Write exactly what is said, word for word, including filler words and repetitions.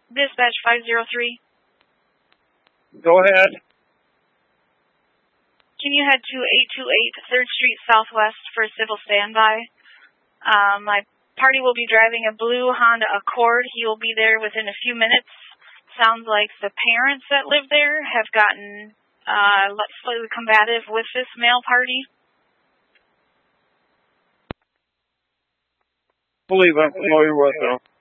Dispatch five zero three. Go ahead. Can you head to eight two eight third Street Southwest for civil standby? Um, my party will be driving a blue Honda Accord. He will be there within a few minutes. Sounds like the parents that live there have gotten uh, slightly combative with this male party. Believe I'm familiar with them.